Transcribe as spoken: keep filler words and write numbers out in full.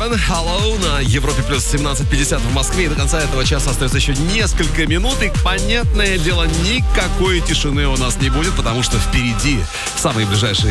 Seven, Hello на Европе плюс семнадцать пятьдесят в Москве. И до конца этого часа остается еще несколько минут. И, понятное дело, никакой тишины у нас не будет, потому что впереди, в самые ближайшие